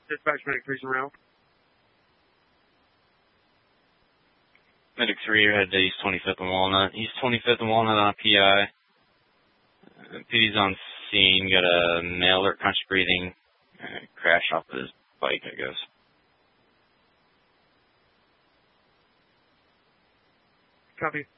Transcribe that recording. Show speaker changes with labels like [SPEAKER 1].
[SPEAKER 1] Dispatch Medic 3's around.
[SPEAKER 2] Medic 3, you're headed to East 25th and Walnut. East 25th and Walnut on a PI. PD's on scene, got a male alert, conscious breathing, crashed off his bike, I guess.
[SPEAKER 1] Copy.